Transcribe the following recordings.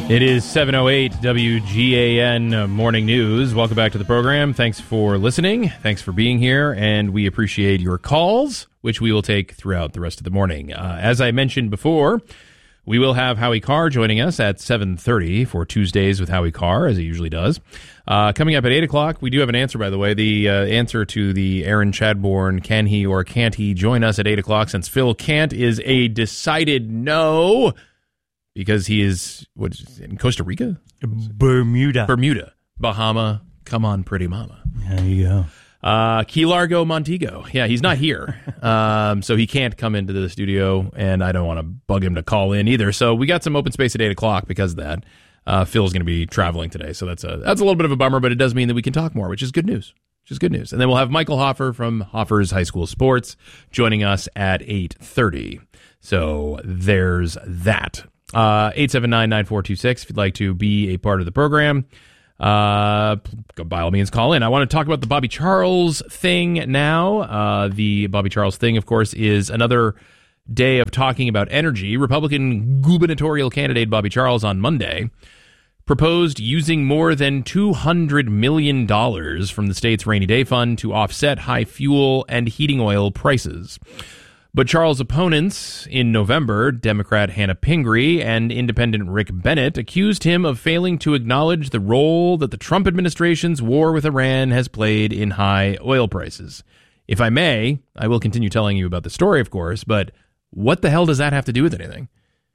It is 7:08 WGAN Morning News. Welcome back to the program. Thanks for listening. Thanks for being here, and we appreciate your calls, which we will take throughout the rest of the morning. As I mentioned before, we will have Howie Carr joining us at 7:30 for Tuesdays with Howie Carr, as he usually does. Coming up at 8 o'clock, we do have an answer, by the way. The answer to the Aaron Chadbourne, can he or can't he join us at 8 o'clock, since Phil can't is a decided no. Because he is, in Costa Rica? Bermuda. Bahama. Come on, pretty mama. There you go. Key Largo, Montego. Yeah, he's not here. So he can't come into the studio, and I don't want to bug him to call in either. So we got some open space at 8 o'clock because of that. Phil's going to be traveling today, so that's a little bit of a bummer, but it does mean that we can talk more, which is good news. And then we'll have Michael Hoffer from Hoffer's High School Sports joining us at 8:30. So there's that. 879-9426 if you'd like to be a part of the program. By all means, call in. I want to talk about the Bobby Charles thing now. The Bobby Charles thing, of course, is another day of talking about energy. Republican gubernatorial candidate Bobby Charles on Monday proposed using more than $200 million from the state's rainy day fund to offset high fuel and heating oil prices. But Charles' opponents in November, Democrat Hannah Pingree and independent Rick Bennett, accused him of failing to acknowledge the role that the Trump administration's war with Iran has played in high oil prices. If I may, I will continue telling you about the story, of course, but what the hell does that have to do with anything?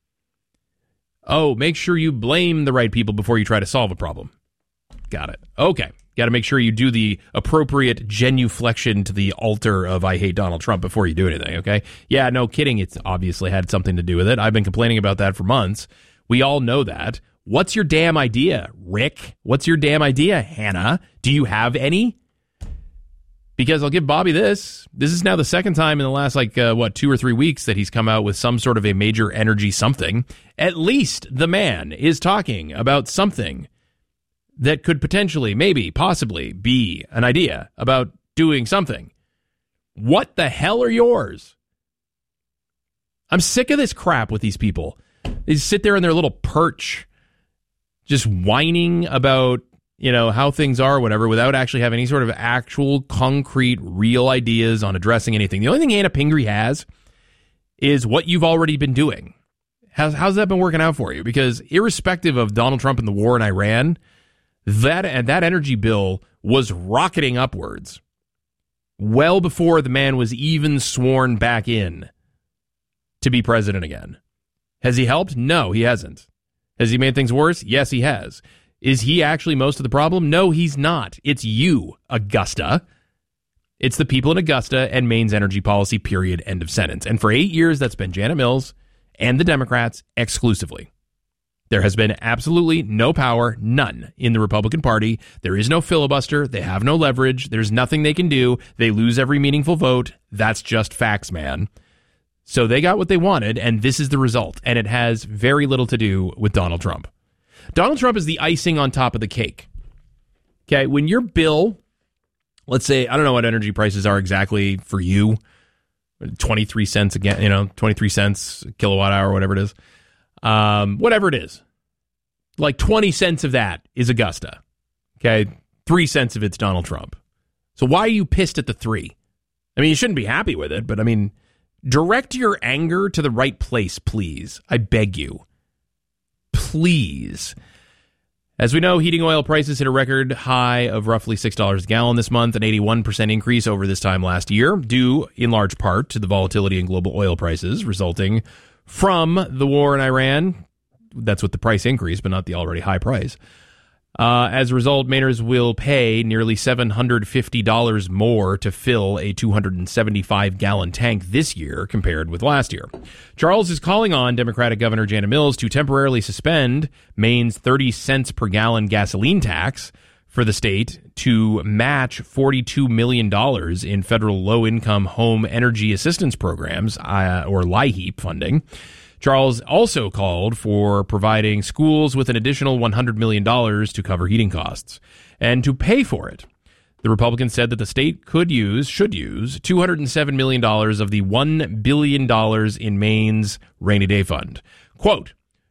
Oh, make sure you blame the right people before you try to solve a problem. Got it. Okay. Got to make sure you do the appropriate genuflection to the altar of I hate Donald Trump before you do anything, okay? Yeah, no kidding. It's obviously had something to do with it. I've been complaining about that for months. We all know that. What's your damn idea, Rick? What's your damn idea, Hannah? Do you have any? Because I'll give Bobby this. This is now the second time in the last, 2 or 3 weeks that he's come out with some sort of a major energy something. At least the man is talking about something that could potentially, maybe, possibly be an idea about doing something. What the hell are yours? I'm sick of this crap with these people. They sit there in their little perch, just whining about, how things are or whatever, without actually having any sort of actual, concrete, real ideas on addressing anything. The only thing Hannah Pingree has is what you've already been doing. How's that been working out for you? Because irrespective of Donald Trump and the war in Iran, that energy bill was rocketing upwards well before the man was even sworn back in to be president again. Has he helped? No, he hasn't. Has he made things worse? Yes, he has. Is he actually most of the problem? No, he's not. It's you, Augusta. It's the people in Augusta and Maine's energy policy, period, end of sentence. And for 8 years, that's been Janet Mills and the Democrats exclusively. There has been absolutely no power, none, in the Republican Party. There is no filibuster. They have no leverage. There's nothing they can do. They lose every meaningful vote. That's just facts, man. So they got what they wanted, and this is the result. And it has very little to do with Donald Trump. Donald Trump is the icing on top of the cake. Okay, when your bill, let's say, I don't know what energy prices are exactly for you, 23 cents again, 23 cents a kilowatt hour, whatever it is. Whatever it is, like 20 cents of that is Augusta. Okay. 3 cents of it's Donald Trump. So why are you pissed at the 3? I mean, you shouldn't be happy with it, but I mean, direct your anger to the right place, please. I beg you. Please. As we know, heating oil prices hit a record high of roughly $6 a gallon this month, an 81% increase over this time last year, due in large part to the volatility in global oil prices resulting from the war in Iran. That's what the price increased, but not the already high price. As a result, Mainers will pay nearly $750 more to fill a 275-gallon tank this year compared with last year. Charles is calling on Democratic Governor Janet Mills to temporarily suspend Maine's 30 cents per gallon gasoline tax for the state to match $42 million in federal low-income home energy assistance programs, or LIHEAP funding. Charles also called for providing schools with an additional $100 million to cover heating costs. And to pay for it, the Republicans said that the state should use $207 million of the $1 billion in Maine's rainy day fund. Quote,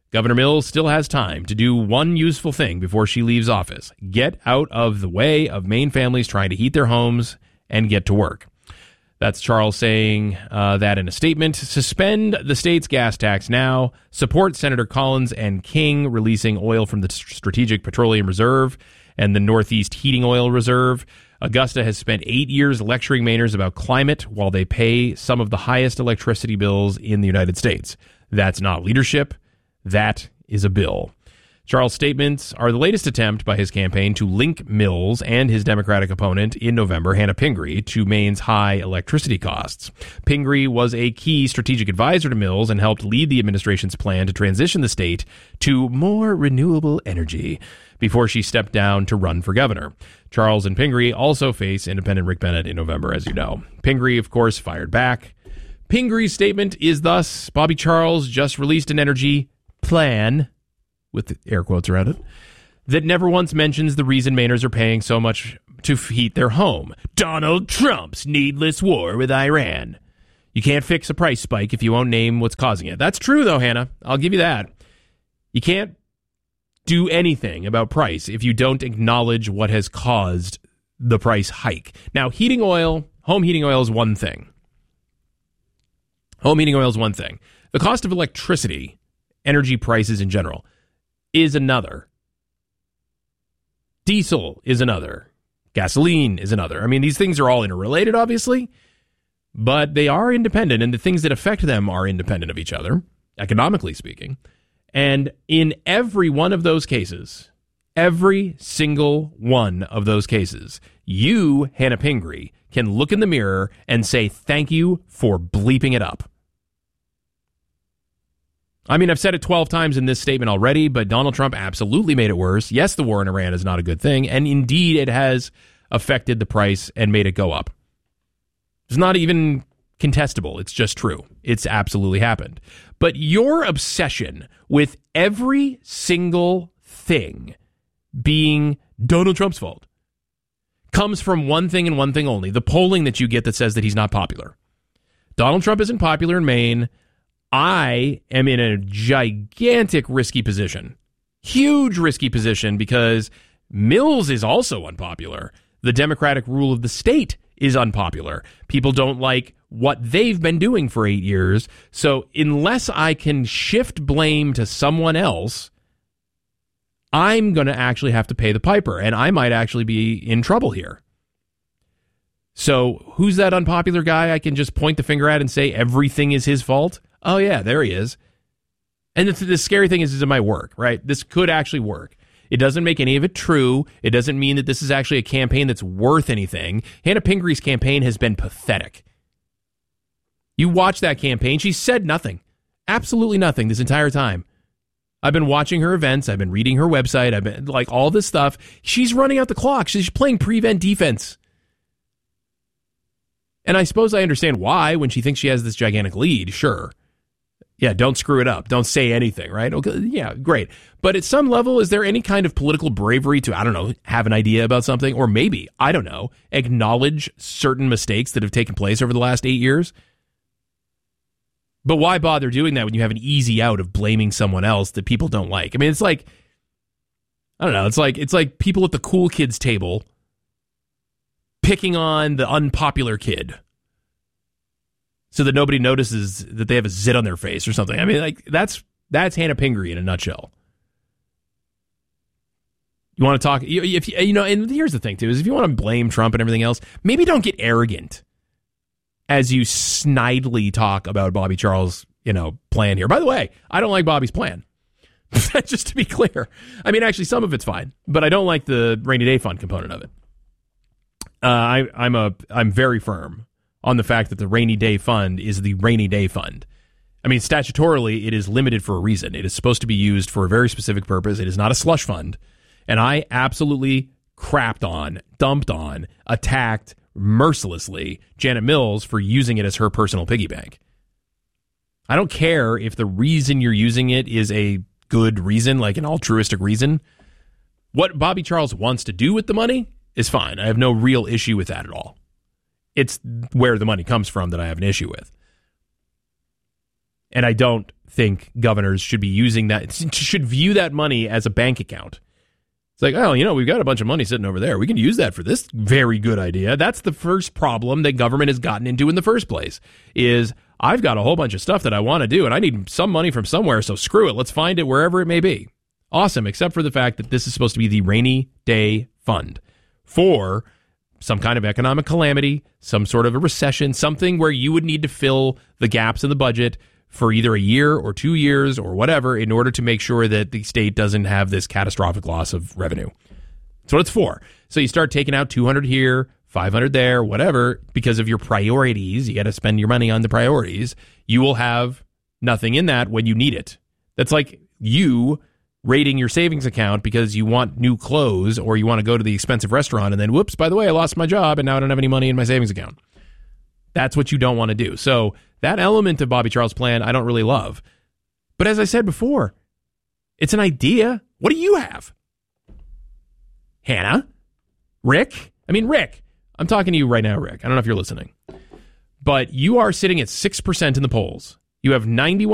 Governor Mills still has time to do one useful thing before she leaves office: get out of the way of Maine families trying to heat their homes and get to work. That's Charles saying that in a statement. Suspend the state's gas tax now. Support Senator Collins and King releasing oil from the Strategic Petroleum Reserve and the Northeast Heating Oil Reserve. Augusta has spent 8 years lecturing Mainers about climate while they pay some of the highest electricity bills in the United States. That's not leadership. That is a bill. Charles' statements are the latest attempt by his campaign to link Mills and his Democratic opponent in November, Hannah Pingree, to Maine's high electricity costs. Pingree was a key strategic advisor to Mills and helped lead the administration's plan to transition the state to more renewable energy before she stepped down to run for governor. Charles and Pingree also face independent Rick Bennett in November, as you know. Pingree, of course, fired back. Pingree's statement is thus: Bobby Charles just released an energy plan, with air quotes around it, that never once mentions the reason Mainers are paying so much to heat their home: Donald Trump's needless war with Iran. You can't fix a price spike if you won't name what's causing it. That's true, though, Hannah. I'll give you that. You can't do anything about price if you don't acknowledge what has caused the price hike. Now, heating oil, home heating oil is one thing. Home heating oil is one thing. The cost of electricity, energy prices in general, is another. Diesel is another. Gasoline is another. I mean, these things are all interrelated, obviously, but they are independent, and the things that affect them are independent of each other, economically speaking. And in every one of those cases, every single one of those cases, you, Hannah Pingree, can look in the mirror and say thank you for bleeping it up. I mean, I've said it 12 times in this statement already, but Donald Trump absolutely made it worse. Yes, the war in Iran is not a good thing, and indeed it has affected the price and made it go up. It's not even contestable. It's just true. It's absolutely happened. But your obsession with every single thing being Donald Trump's fault comes from one thing and one thing only: the polling that you get that says that he's not popular. Donald Trump isn't popular in Maine. I am in a gigantic risky position, huge risky position, because Mills is also unpopular. The Democratic rule of the state is unpopular. People don't like what they've been doing for 8 years. So unless I can shift blame to someone else, I'm going to actually have to pay the piper, and I might actually be in trouble here. So who's that unpopular guy I can just point the finger at and say everything is his fault? Oh, yeah, there he is. And the scary thing is it might work, right? This could actually work. It doesn't make any of it true. It doesn't mean that this is actually a campaign that's worth anything. Hannah Pingree's campaign has been pathetic. You watch that campaign. She said nothing. Absolutely nothing this entire time. I've been watching her events. I've been reading her website. I've been like all this stuff. She's running out the clock. She's playing prevent defense. And I suppose I understand why when she thinks she has this gigantic lead. Sure. Yeah, don't screw it up. Don't say anything, right? Okay, yeah, great. But at some level, is there any kind of political bravery to, I don't know, have an idea about something? Or maybe, I don't know, acknowledge certain mistakes that have taken place over the last 8 years? But why bother doing that when you have an easy out of blaming someone else that people don't like? I mean, it's like, I don't know, it's like people at the cool kids table picking on the unpopular kid so that nobody notices that they have a zit on their face or something. I mean, like that's Hannah Pingree in a nutshell. You want to talk, if you know, and here's the thing too, is if you want to blame Trump and everything else, maybe don't get arrogant as you snidely talk about Bobby Charles', plan here. By the way, I don't like Bobby's plan. Just to be clear. I mean, actually, some of it's fine, but I don't like the rainy day fund component of it. I'm very firm on the fact that the rainy day fund is the rainy day fund. I mean, statutorily, it is limited for a reason. It is supposed to be used for a very specific purpose. It is not a slush fund. And I absolutely crapped on, dumped on, attacked mercilessly Janet Mills for using it as her personal piggy bank. I don't care if the reason you're using it is a good reason, like an altruistic reason. What Bobby Charles wants to do with the money is fine. I have no real issue with that at all. It's where the money comes from that I have an issue with. And I don't think governors should be using that, should view that money as a bank account. It's like, oh, we've got a bunch of money sitting over there. We can use that for this very good idea. That's the first problem that government has gotten into in the first place, is I've got a whole bunch of stuff that I want to do, and I need some money from somewhere, so screw it. Let's find it wherever it may be. Awesome, except for the fact that this is supposed to be the rainy day fund for some kind of economic calamity, some sort of a recession, something where you would need to fill the gaps in the budget for either a year or 2 years or whatever in order to make sure that the state doesn't have this catastrophic loss of revenue. That's what it's for. So you start taking out 200 here, 500 there, whatever, because of your priorities. You got to spend your money on the priorities. You will have nothing in that when you need it. That's like you raiding your savings account because you want new clothes or you want to go to the expensive restaurant and then, whoops, by the way, I lost my job and now I don't have any money in my savings account. That's what you don't want to do. So that element of Bobby Charles' plan, I don't really love. But as I said before, it's an idea. What do you have? Hannah? Rick? Rick, I'm talking to you right now, Rick. I don't know if you're listening. But you are sitting at 6% in the polls. You have 91